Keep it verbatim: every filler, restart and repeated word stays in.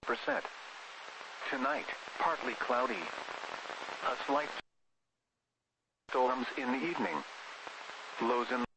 percent. Tonight, partly cloudy. A slight storms in the evening. Lows in